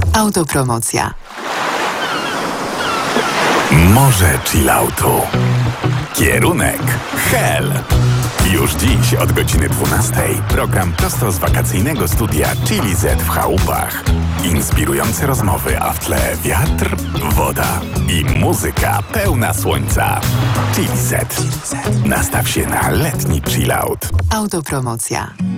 Autopromocja. Morze chilloutu. Kierunek Hel. Już dziś od godziny 12 program prosto z wakacyjnego studia Chili Z w Chałupach. Inspirujące rozmowy, a w tle wiatr, woda i muzyka pełna słońca. Chili Z. Nastaw się na letni chillout. Autopromocja.